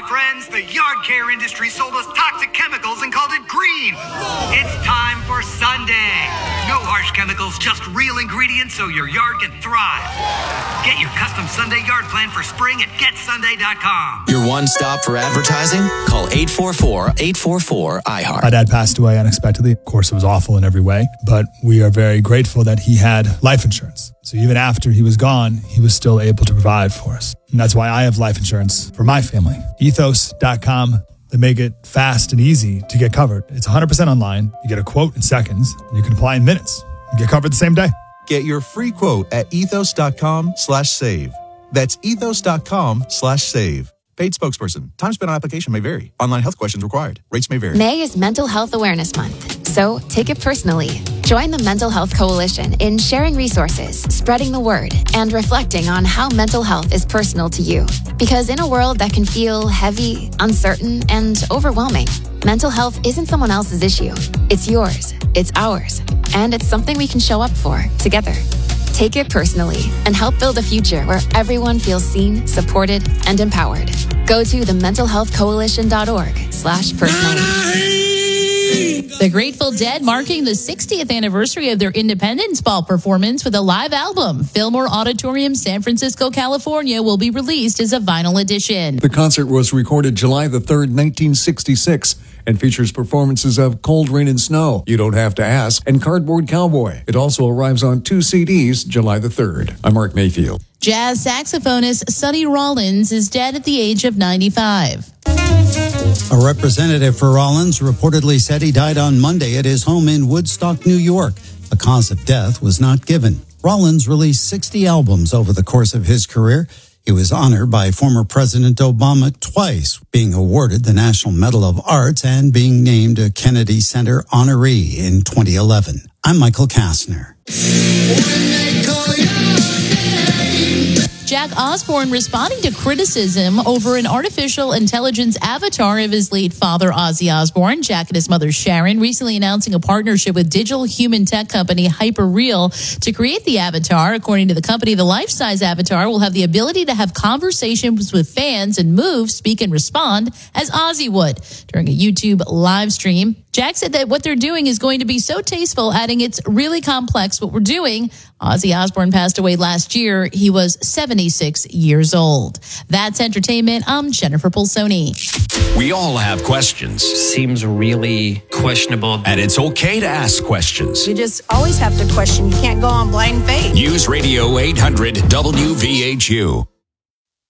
My friends, the yard care industry sold us toxic chemicals and called it green. It's time for Sunday. No harsh chemicals, just real ingredients so your yard can thrive. Get your custom Sunday yard plan for spring at getsunday.com. Your one-stop for advertising? Call 844-844-IHEART. My dad passed away unexpectedly. Of course, it was awful in every way, but we are very grateful that he had life insurance. So even after he was gone, he was still able to provide for us. And that's why I have life insurance for my family. Ethos.com. They make it fast and easy to get covered. It's 100% online. You get a quote in seconds, and you can apply in minutes. You get covered the same day. Get your free quote at ethos.com/save. That's ethos.com/save. Paid spokesperson. Time spent on application may vary. Online health questions required. Rates may vary. May is Mental Health Awareness Month, so take it personally. Join the Mental Health Coalition in sharing resources, spreading the word, and reflecting on how mental health is personal to you. Because in a world that can feel heavy, uncertain, and overwhelming, mental health isn't someone else's issue. It's yours, it's ours, and it's something we can show up for together. Take it personally and help build a future where everyone feels seen, supported, and empowered. Go to thementalhealthcoalition.org/personally. The Grateful Dead marking the 60th anniversary of their Independence Ball performance with a live album. Fillmore Auditorium, San Francisco, California will be released as a vinyl edition. The concert was recorded July the 3rd, 1966, and features performances of Cold Rain and Snow, You Don't Have to Ask, and Cardboard Cowboy. It also arrives on 2 CDs July the 3rd. I'm Mark Mayfield. Jazz saxophonist Sonny Rollins is dead at the age of 95. A representative for Rollins reportedly said he died on Monday at his home in Woodstock, New York. A cause of death was not given. Rollins released 60 albums over the course of his career. He was honored by former President Obama twice, being awarded the National Medal of Arts and being named a Kennedy Center honoree in 2011. I'm Michael Kastner. Jack Osbourne responding to criticism over an artificial intelligence avatar of his late father, Ozzy Osbourne. Jack and his mother, Sharon, recently announcing a partnership with digital human tech company Hyperreal to create the avatar. According to the company, the life-size avatar will have the ability to have conversations with fans and move, speak, and respond as Ozzy would during a YouTube live stream. Jack said that what they're doing is going to be so tasteful, adding it's really complex what we're doing. Ozzy Osbourne passed away last year. He was 76 years old. That's entertainment. I'm Jennifer Pulsoni. We all have questions. Seems really questionable. And it's okay to ask questions. You just always have to question. You can't go on blind faith. Use Radio 800 WVHU.